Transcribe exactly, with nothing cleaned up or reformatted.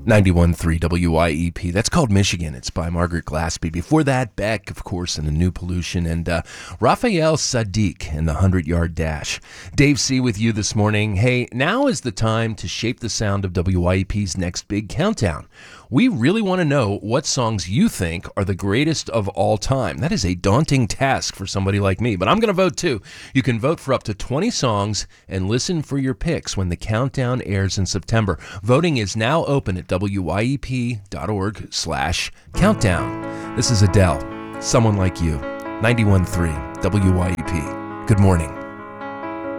ninety-one point three W Y E P. That's called Michigan. It's by Margaret Glaspie. Before that, Beck, of course, and A New Pollution, and uh, Raphael Sadiq in the hundred-yard dash. Dave C. with you this morning. Hey, now is the time to shape the sound of W Y E P's next big countdown. We really want to know what songs you think are the greatest of all time. That is a daunting task for somebody like me, but I'm going to vote too. You can vote for up to twenty songs and listen for your picks when the countdown airs in September. Voting is now open at W Y E P dot org slash countdown. This is Adele, Someone Like You, ninety-one point three W Y E P. Good morning.